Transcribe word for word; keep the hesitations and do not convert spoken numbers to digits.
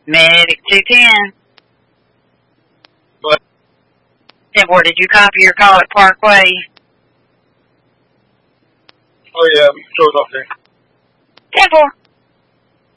Medic two ten. What? ten four, did you copy your call at Parkway? Oh, yeah, we drove up there. ten four.